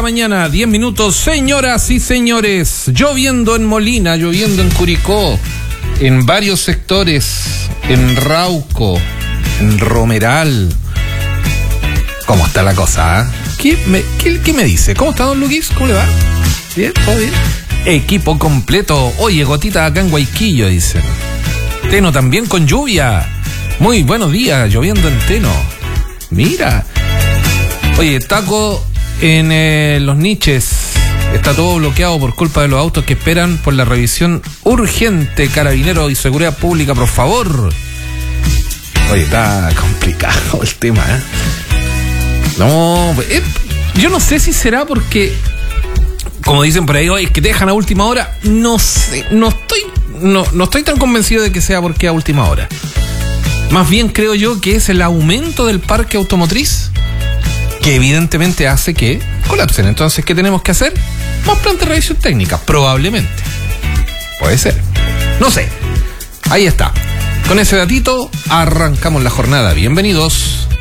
mañana, 10 minutos. Señoras y señores, lloviendo en Molina, lloviendo en Curicó, en varios sectores, en Rauco, en Romeral. ¿Cómo está la cosa? ¿Qué me dice? ¿Cómo está, don Luquis? ¿Cómo le va? ¿Bien? ¿Todo bien? Equipo completo. Oye, gotita acá en Guayquillo, dicen. Teno también con lluvia. Muy buenos días, lloviendo en Teno. Mira. Oye, taco en los niches. Está todo bloqueado por culpa de los autos que esperan por la revisión urgente. Carabineros y Seguridad Pública, por favor. Oye, está complicado el tema, ¿eh? No, yo no sé si será porque, como dicen por ahí, oye, es que te dejan a última hora. No sé, no estoy tan convencido de que sea porque a última hora. Más bien creo yo que es el aumento del parque automotriz que evidentemente hace que colapsen. Entonces, ¿qué tenemos que hacer? Más plantas de revisión técnica, probablemente. Puede ser. No sé. Ahí está. Con ese datito arrancamos la jornada. Bienvenidos.